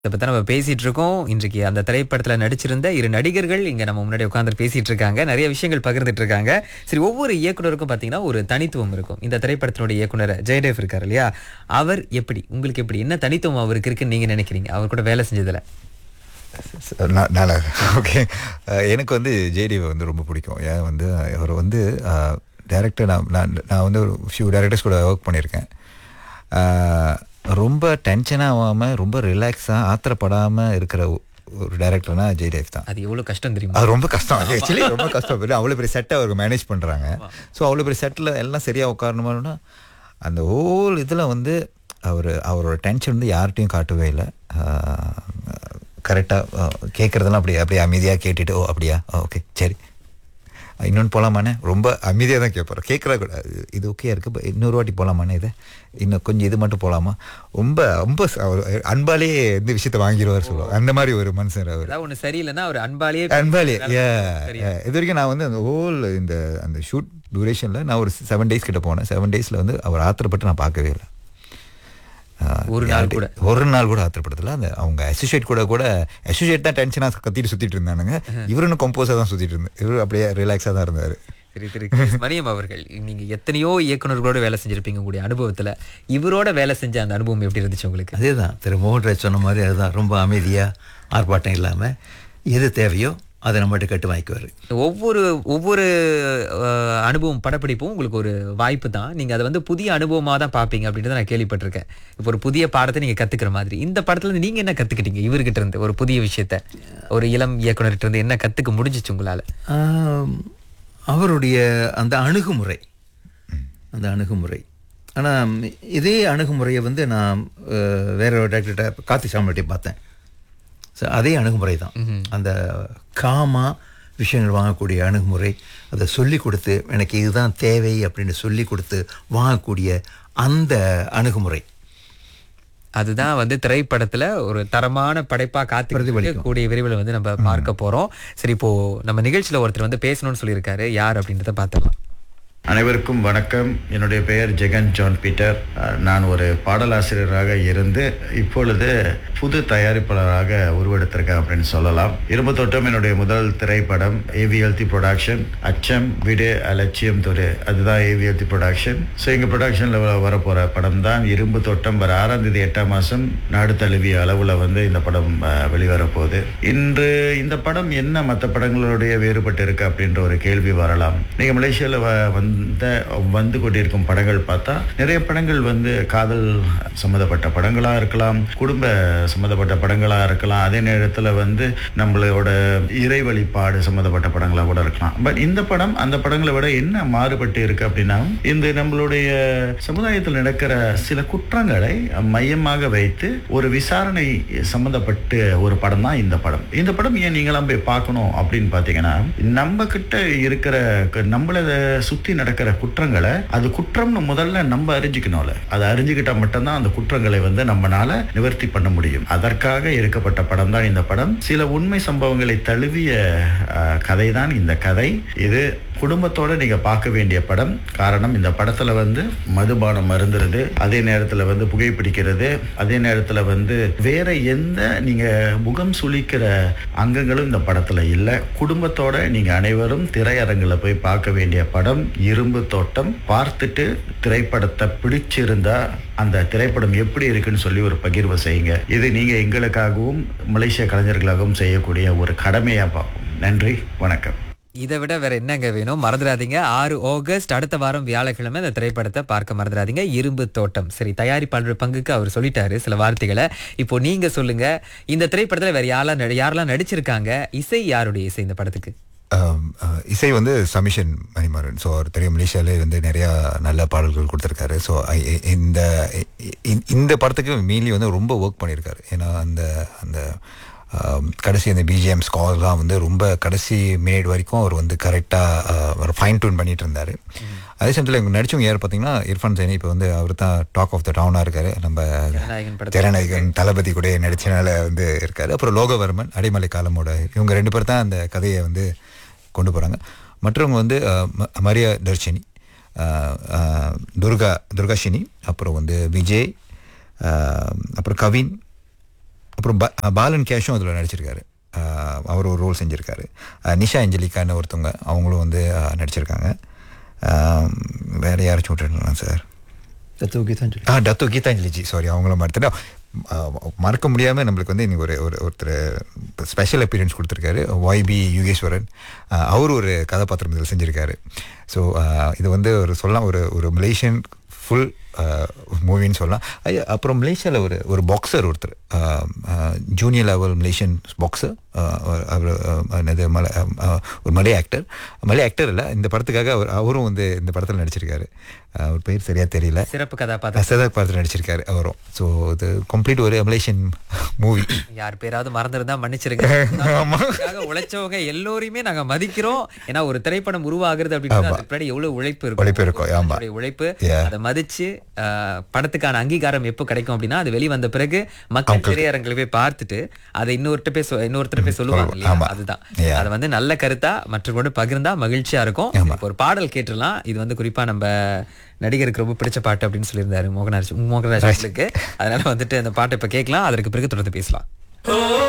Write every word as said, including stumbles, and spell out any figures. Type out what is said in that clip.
இத பத்தி நம்ம பேசிட்டு இருக்கோம். இன்றைக்கு அந்த திரைப்படத்துல நடிச்சிருந்த இரு நடிகர்கள் இங்க நம்ம முன்னாடி உட்கார்ந்து பேசிட்டு இருக்காங்க. நிறைய விஷயங்கள் பகிர்ந்துட்டு இருக்காங்க. சரி, ஒவ்வொரு இயக்குனருக்கும் பாத்தீங்கன்னா ஒரு தனித்துவம் இருக்கும். இந்த திரைப்படத்தினுடைய இயக்குனர் ஜெயதேவ் இருக்காரு இல்லையா? அவர் எப்படி உங்களுக்கு எப்படி என்ன தனித்துவம் அவருக்கு இருக்குன்னு நீங்க நினைக்கிறீங்க? அவர் கூட வேலை செஞ்சதுல? நல்லா ஓகே. எனக்கு வந்து ஜெயதேவ் வந்து ரொம்ப பிடிக்கும். ஏன் வந்து அவர் வந்து டைரக்டர் நான் நான் நான் வந்து ஒரு ஃபியூ டைரக்டர்ஸ் கூட ஒர்க் பண்ணியிருக்கேன். ரொம்ப டென்ஷனாக ஆகாமல் ரொம்ப ரிலாக்ஸாக ஆத்திரப்படாமல் இருக்கிற ஒரு டைரக்டர்னா ஜெயதேவ் தான். அது எவ்வளோ கஷ்டம் தெரியுமா? அது ரொம்ப கஷ்டம், ஆக்சுவலி ரொம்ப கஷ்டம். அவ்வளோ பெரிய செட்டை அவருக்கு மேனேஜ் பண்ணுறாங்க. ஸோ அவ்வளோ பெரிய செட்டில் எல்லாம் சரியாக உட்காரணுமானா அந்த ஹோல் இதில் வந்து அவர் அவரோட டென்ஷன் வந்து யார்கிட்டையும் காட்டவே இல்லை. கரெக்டாக கேட்குறதெல்லாம் அப்படி அப்படியே அமைதியாக கேட்டுட்டு, ஓ அப்படியா, ஓகே சரி இன்னொன்று போகலாமாண்ணே, ரொம்ப அமைதியாக தான் கேட்பார். கேட்குறா கூட இது ஓகே இருக்குது, இன்னொரு வாட்டி போகலாமாண்ணே, இதை இன்னும் கொஞ்சம் இது மட்டும் போகலாமா, ரொம்ப ரொம்ப அன்பாலே இந்த விஷயத்த வாங்கிடுவார் சொல்லுவார். அந்த மாதிரி ஒரு மனுஷன் அவர். ஒன்று சரியில்லைன்னா அவர் அன்பாலே அன்பாலே ஏ இது வரைக்கும் நான் வந்து அந்த ஹோல் இந்த அந்த ஷூட் டூரேஷனில் நான் ஒரு செவன் டேஸ் கிட்ட போனேன். செவன் டேஸில் வந்து அவர் ஆத்திரப்பட்டு நான் பார்க்கவே இல்லை. ஒரு நாள் கூட ஒரு நாள் கூட ஆத்திரப்படுத்தல. அந்த அவங்க அசோசியேட் கூட கூட அசோசியேட் தான் டென்ஷனாக கத்திட்டு சுற்றிட்டு இருந்தானுங்க. இவருன்னு கம்போஸாக தான் சுற்றிட்டு இருந்தார். இவர் அப்படியே ரிலாக்ஸாக தான் இருந்தார். சரி திரு மணியம் அவர்கள், நீங்க எத்தனையோ இயக்குநர்களோட வேலை செஞ்சிருப்பீங்க உங்களுடைய அனுபவத்துல. இவரோட வேலை செஞ்ச அந்த அனுபவம் எப்படி இருந்துச்சு உங்களுக்கு? அதே தான் திரு மோகன்ராஜ் சொன்ன மாதிரி, அதுதான் ரொம்ப அமைதியாக ஆர்ப்பாட்டம் இல்லாமல் எது தேவையோ அதை நம்மகிட்ட கட்டு வாங்கிக்குவார். ஒவ்வொரு ஒவ்வொரு அனுபவம் படப்பிடிப்பும் உங்களுக்கு ஒரு வாய்ப்பு தான். நீங்கள் அதை வந்து புதிய அனுபவமாக தான் பார்ப்பீங்க அப்படின்றத நான் கேள்விப்பட்டிருக்கேன். இப்போ ஒரு புதிய பாடத்தை நீங்கள் கற்றுக்கிற மாதிரி இந்த படத்துலேருந்து நீங்கள் என்ன கற்றுக்கிட்டீங்க? இவர்கிட்ட இருந்து ஒரு புதிய விஷயத்த ஒரு இளம் இயக்குனர்கிட்ட இருந்து என்ன கற்றுக்க முடிஞ்சிச்சு உங்களால்? அவருடைய அந்த அணுகுமுறை அந்த அணுகுமுறை ஆனால் இதே அணுகுமுறையை வந்து நான் வேற ஒரு டாக்டர்கிட்ட கார்த்தி சாமிகிட்டே பார்த்தேன். ஸோ அதே அணுகுமுறை தான். அந்த காமா விஷயங்கள் வாங்கக்கூடிய அணுகுமுறை, அதை சொல்லி கொடுத்து எனக்கு இதுதான் தேவை அப்படின்னு சொல்லி கொடுத்து வாங்கக்கூடிய அந்த அணுகுமுறை, அதுதான் வந்து திரைப்படத்துல ஒரு தரமான படைப்பா காத்து கூடிய விரைவில் வந்து நம்ம பார்க்க போறோம். சரி, இப்போ நம்ம நிகழ்ச்சியில ஒருத்தர் வந்து பேசணும்னு சொல்லியிருக்காரு. யார் அப்படின்றத பார்த்துக்கலாம். அனைவருக்கும் வணக்கம். என்னுடைய பெயர் ஜெகன் ஜான் பீட்டர். நான் ஒரு பாடலாசிரியராக இருந்து இப்பொழுது புது தயாரிப்பாளராக உருவெடுத்திருக்கேன் அப்படின்னு சொல்லலாம். இரும்பு தோட்டம் என்னுடைய முதல் திரைப்படம். ஏவிஎல்டி ப்ரொடக்ஷன், அச்சம் விடு அலட்சியம் தொரு, அதுதான் ஏவிஎல்டி ப்ரொடக்ஷன். ஸோ எங்கள் ப்ரொடக்ஷனில் வரப்போகிற படம் தான் இரும்பு தோட்டம். வர ஆறாம் தேதி எட்டாம் மாதம் நாடு தழுவிய அளவில் வந்து இந்த படம் வெளிவரப்போகுது. இன்று இந்த படம் என்ன மற்ற படங்களுடைய வேறுபட்டு இருக்கு அப்படின்ற ஒரு கேள்வி வரலாம். நீங்கள் மலேசியாவில் வந்து வந்து கொண்டிருக்கும் படங்கள் பார்த்தா நிறைய படங்கள் வந்து காதல் சம்பந்தப்பட்ட படங்களா இருக்கலாம், குடும்ப சம்பந்தப்பட்ட படங்களா இருக்கலாம், அதே நேரத்தில் வந்து நம்மளோட இறை வழிபாடு சம்பந்தப்பட்ட படங்களா கூட இருக்கலாம். பட் இந்த படம் அந்த படங்களை விட என்ன மாறுபட்டு இருக்கு அப்படின்னா, இந்த நம்மளுடைய சமுதாயத்தில் நடக்கிற சில குற்றங்களை மையமாக வைத்து ஒரு விசாரணை சம்பந்தப்பட்டு ஒரு படம் தான் இந்த படம். இந்த படம் ஏன் நீங்களாம் போய் பார்க்கணும் அப்படின்னு பார்த்தீங்கன்னா, நம்ம கிட்ட இருக்கிற நம்மள சுத்தி நடக்கிற குற்றங்களை, அது குற்றம்னு முதல்ல நம்ம அறிஞ்சிக்கணும்ல. அதை அறிஞ்சுக்கிட்டா மட்டும்தான் அந்த குற்றங்களை வந்து நம்மளால நிவர்த்தி பண்ண முடியும். அதற்காக எடுக்கப்பட்ட படம் தான் இந்த படம். சில உண்மை சம்பவங்களை தழுவிய கதை தான் இந்த கதை. இது குடும்பத்தோட நீங்க பார்க்க வேண்டிய படம். காரணம், இந்த படத்துல வந்து மதுபானம் மருந்துறது, அதே நேரத்துல வந்து புகைப்பிடிக்கிறது, அதே நேரத்துல வந்து வேற எந்த நீங்க முகம் சுளிக்கிற அங்கங்களும் இந்த படத்துல இல்லை. குடும்பத்தோட நீங்க அனைவரும் திரையரங்குல போய் பார்க்க வேண்டிய படம் இரும்பு தோட்டம். பார்த்துட்டு திரைப்படத்தை பிடிச்சிருந்தா அந்த திரைப்படம் எப்படி இருக்குன்னு சொல்லி ஒரு பகிர்வு செய்யுங்க. இது நீங்க எங்களுக்காகவும் மலேசிய கலைஞர்களாகவும் செய்யக்கூடிய ஒரு கடமையா பார்ப்போம். நன்றி, வணக்கம். இதை விட வேற என்னங்க வேணும்? மறந்துடாதீங்க, ஆறு ஆகஸ்ட் அடுத்த வாரம் வியாழக்கிழமை இந்த திரைப்படத்தை பார்க்க மறந்துடாதீங்க. இரும்பு தோட்டம். சரி, தயாரிப்பாளர் பங்குக்கு அவர் சொல்லிட்டாரு சில வார்த்தைகளை. இப்போ நீங்க சொல்லுங்க, இந்த திரைப்படத்துல வேற யாரெல்லாம் யாரெல்லாம் நடிச்சிருக்காங்க? இசை யாருடைய இசை இந்த படத்துக்கு? இசை வந்து சமிஷன் மணிமாறன். ஸோ அவர் தெரியும், மலேசியாவிலே வந்து நிறையா நல்ல பாடல்கள் கொடுத்துருக்காரு. ஸோ இந்த இந்த படத்துக்கு மெயின்லி வந்து ரொம்ப ஒர்க் பண்ணியிருக்காரு. ஏன்னா அந்த அந்த கடைசி அந்த பிஜிஎம் ஸ்கார்லாம் வந்து ரொம்ப கடைசி மினிட் வரைக்கும் அவர் வந்து கரெக்டாக ஒரு ஃபைன் டியூன் பண்ணிட்டு இருந்தார். அதே சமயத்தில் இவங்க நடிச்சவங்க யார் பார்த்தீங்கன்னா, இர்ஃபான் சைனி. இப்போ வந்து அவர் தான் டாக் ஆஃப் த டவுனாக இருக்கார். நம்ம ஜனநாயகன் தளபதி கூட நடிச்சனால வந்து இருக்கார். அப்புறம் லோகவர்மன், அடைமலை காலமோட, இவங்க ரெண்டு பேர் தான் அந்த கதையை வந்து கொண்டு போகிறாங்க. மற்றவங்க வந்து மரியா தர்ஷினி, துர்கா துர்காஷினி, அப்புறம் வந்து விஜய், அப்புறம் கவின், அப்புறம் பா- பாலன் கேஷும் அதில் நடிச்சிருக்காரு. ஆஹ் அவர் ஒரு ரோல் செஞ்சுருக்காரு. ஆஹ் நிஷா அஞ்சலிக்கான்னு ஒருத்தவங்க, அவங்களும் வந்து ஆஹ் நடிச்சிருக்காங்க. ஆஹ் வேற யாராச்சும் விட்டுருக்கலாம் சார். தத்துவ கீதாஞ்சலி. ஆ டத்து கீதாஞ்சலிஜி, சாரி, அவங்கள மறந்துட்டேன். மறக்க முடியாமல் நம்மளுக்கு வந்து இன்னைக்கு ஒரு ஒரு ஒருத்தர் ஸ்பெஷல் அப்பீரன்ஸ் கொடுத்துருக்காரு, ஒய்பி யுகேஸ்வரன். ஆஹ் அவர் ஒரு கதாபாத்திரம் இதில் செஞ்சுருக்காரு. ஸோ இது வந்து ஒரு சொல்லலாம் ஒரு ஒரு மலேசியன் ஃபுல் மூவின்னு சொல்லலாம். ஐயா, அப்புறம் மலேசியாவில் ஒரு ஒரு பாக்ஸர் ஒருத்தர், ஜூனியர் லெவல் மலேசியன் பாக்ஸர், அவர் என்னது மலை ஒரு மலை ஆக்டர். மலை ஆக்டர் இல்லை, இந்த படத்துக்காக அவர் அவரும் வந்து இந்த படத்தில் நடிச்சிருக்காரு. அவர் பேர் சரியா தெரியல. சிறப்பு கதாபாத்திரம் சதக் பார்த்து நடிச்சிருக்காரு அவரும். ஸோ இது கம்ப்ளீட் ஒரு மலேசியன் மூவி. யார் பேராவது மறந்துருந்தா மன்னிச்சிருங்க. அதுக்காக உழைச்சவங்க எல்லோரையுமே நாங்க மதிக்கிறோம். ஏன்னா ஒரு திரைப்படம் உருவாகுறது அப்படின்னா அதுக்கு பின்னாடி எவ்வளவு உழைப்பு இருக்கும். உழைப்பு இருக்கும், ஆமா. அவருடைய உழைப்பு, Yeah. அதை மதிச்சு ஆஹ், படத்துக்கான அங்கீகாரம் எப்போ கிடைக்கும் அப்படின்னா அது வெளிவந்த பிறகு மக்கள் திரையரங்களை போய் பார்த்துட்டு அதை இன்னொருத்த போய் சொ- இன்னொருத்தர் போய் சொல்லுவாங்க இல்லையா? ஆமா. அதுதான். Yeah. அதை வந்து நல்ல கருத்தா மற்றவங்களோட பகிர்ந்தா மகிழ்ச்சியா இருக்கும். இப்போ ஒரு பாடல் கேட்டுடலாம். இது வந்து குறிப்பா நம்ம நடிகருக்கு ரொம்ப பிடிச்ச பாட்டு அப்படின்னு சொல்லியிருந்தாரு மோகன்ராஜ் மோகன்ராஜ் அவர்களுக்கு. அதனால வந்துட்டு அந்த பாட்டை இப்ப கேட்கலாம். அதற்கு பிறகு தொடர்ந்து பேசலாம்.